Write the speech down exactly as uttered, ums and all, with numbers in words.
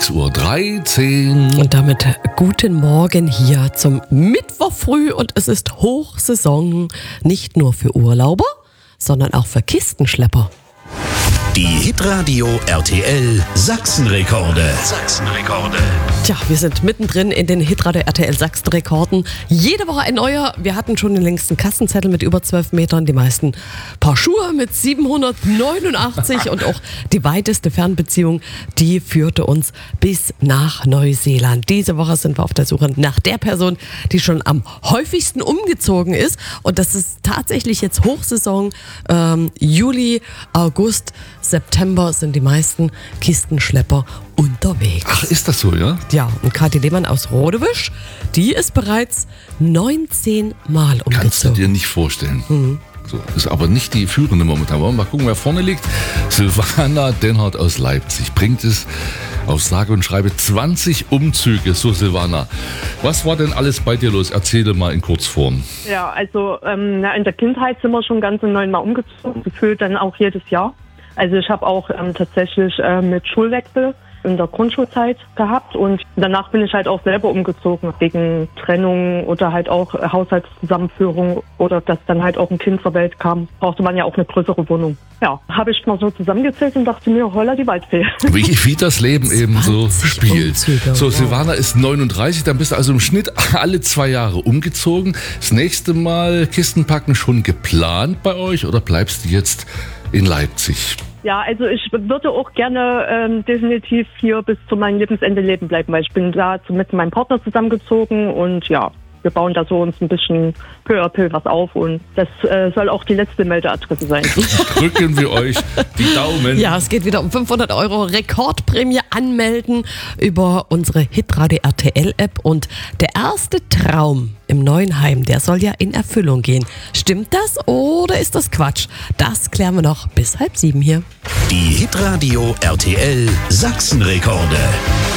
sechs Uhr dreizehn. Und damit guten Morgen hier zum Mittwoch früh und es ist Hochsaison, nicht nur für Urlauber, sondern auch für Kistenschlepper. Die Hitradio R T L Sachsenrekorde. Sachsenrekorde. Tja, wir sind mittendrin in den Hitradio R T L Sachsenrekorden. Jede Woche ein neuer. Wir hatten schon den längsten Kassenzettel mit über zwölf Metern, die meisten Paar Schuhe mit siebenhundertneunundachtzig und auch die weiteste Fernbeziehung, die führte uns bis nach Neuseeland. Diese Woche sind wir auf der Suche nach der Person, die schon am häufigsten umgezogen ist. Und das ist tatsächlich jetzt Hochsaison. Ähm, Juli, August, September sind die meisten Kistenschlepper unterwegs. Ach, ist das so, ja? Ja, und Kathi Lehmann aus Rodewisch, die ist bereits neunzehn Mal umgezogen. Kannst du dir nicht vorstellen. Mhm. So, ist aber nicht die führende momentan. Wollen wir mal gucken, wer vorne liegt. Silvana Denhardt aus Leipzig bringt es auf sage und schreibe zwanzig Umzüge. So, Silvana, was war denn alles bei dir los? Erzähle mal in Kurzform. Ja, also ähm, na, in der Kindheit sind wir schon ganze neunmal umgezogen, gefühlt dann auch jedes Jahr. Also ich habe auch ähm, tatsächlich äh, mit Schulwechsel in der Grundschulzeit gehabt und danach bin ich halt auch selber umgezogen wegen Trennung oder halt auch Haushaltszusammenführung oder dass dann halt auch ein Kind zur Welt kam, brauchte man ja auch eine größere Wohnung. Ja, habe ich mal so zusammengezählt und dachte mir, holla die Waldfee. Wie, wie das Leben eben so spielt. Umzüge, so, wow. Silvana ist neununddreißig, dann bist du also im Schnitt alle zwei Jahre umgezogen. Das nächste Mal Kistenpacken schon geplant bei euch oder bleibst du jetzt in Leipzig? Ja, also ich würde auch gerne ähm, definitiv hier bis zu meinem Lebensende leben bleiben, weil ich bin da mit meinem Partner zusammengezogen und ja, wir bauen da so uns ein bisschen peu à peu was auf und das äh, soll auch die letzte Meldeadresse sein. Drücken wir euch die Daumen. Ja, es geht wieder um fünfhundert Euro Rekordprämie anmelden über unsere Hitradio R T L App und der erste Traum im neuen Heim, der soll ja in Erfüllung gehen. Stimmt das oder ist das Quatsch? Das klären wir noch bis halb sieben hier. Die Hitradio R T L Sachsenrekorde.